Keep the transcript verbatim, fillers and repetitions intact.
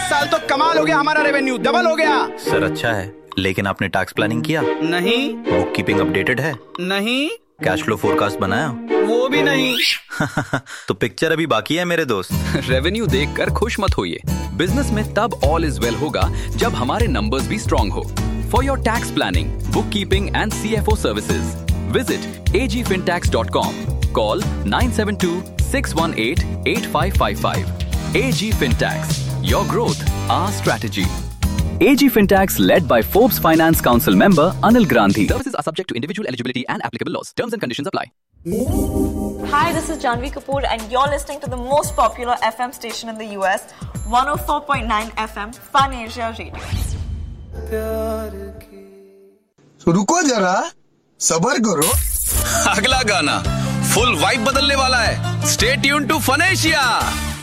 साल तो कमाल हो गया, हमारा रेवेन्यू डबल हो गया। सर अच्छा है, लेकिन आपने टैक्स प्लानिंग किया? नहीं। बुक कीपिंग अपडेटेड है? नहीं। कैश फ्लो फोरकास्ट बनाया? वो भी नहीं। तो पिक्चर अभी बाकी है मेरे दोस्त। रेवेन्यू देखकर खुश मत होइए। बिजनेस में तब ऑल इज वेल होगा जब हमारे नंबर्स भी स्ट्रॉन्ग हो। For your tax planning, book keeping and C F O services, visit A ji फिनटैक्स dot com. Call nine seven two, six one eight, eight five five five. A G Fintax. Your growth, our strategy. A G Fintax led by Forbes Finance Council member Anil Gandhi. Services are subject to individual eligibility and applicable laws. Terms and conditions apply. Hi, this is Janvi Kapoor and you're listening to the most popular F M station in the U S, one oh four point nine F M, Fun Asia Radio. तो रुको जरा, सबर करो। अगला गाना full vibe बदलने वाला है। Stay tune to fun Asia.